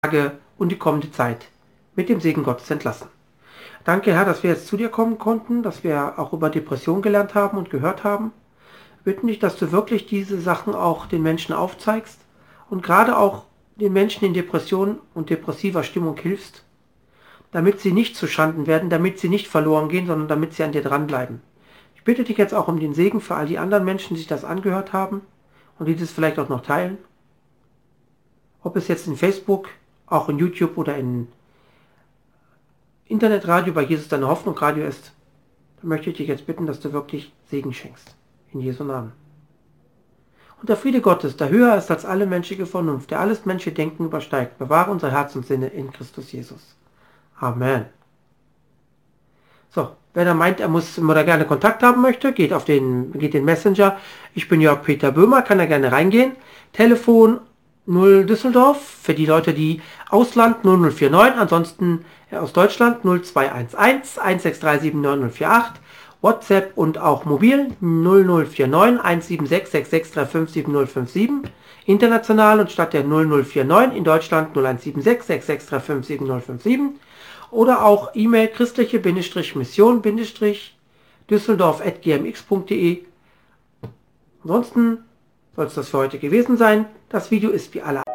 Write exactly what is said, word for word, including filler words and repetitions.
Tage und die kommende Zeit mit dem Segen Gottes entlassen. Danke, Herr, dass wir jetzt zu dir kommen konnten, dass wir auch über Depression gelernt haben und gehört haben. Wir bitten dich, dass du wirklich diese Sachen auch den Menschen aufzeigst und gerade auch den Menschen in Depression und depressiver Stimmung hilfst, damit sie nicht zu Schanden werden, damit sie nicht verloren gehen, sondern damit sie an dir dranbleiben. Ich bitte dich jetzt auch um den Segen für all die anderen Menschen, die sich das angehört haben und die das vielleicht auch noch teilen. Ob es jetzt in Facebook, auch in YouTube oder in Internetradio bei Jesus deine Hoffnung Radio ist, dann möchte ich dich jetzt bitten, dass du wirklich Segen schenkst. In Jesu Namen. Und der Friede Gottes, der höher ist als alle menschliche Vernunft, der alles menschliche Denken übersteigt, bewahre unser Herz und Sinne in Christus Jesus. Amen. So, wer da meint, er muss oder gerne Kontakt haben möchte, geht auf den, geht den Messenger. Ich bin Jörg Peter Böhmer, kann er gerne reingehen. Telefon null Düsseldorf, für die Leute, die Ausland null null vier neun, ansonsten aus Deutschland null zwei eins eins eins sechs drei sieben neun null vier acht, WhatsApp und auch mobil null null vier neun eins sieben sechs sechs sechs drei fünf sieben null fünf sieben, international und statt der null null vier neun in Deutschland null eins sieben sechs sechs sechs drei fünf sieben null fünf sieben oder auch E-Mail christliche-mission-düsseldorf at gmx punkt de. Ansonsten soll es das für heute gewesen sein. Das Video ist wie alle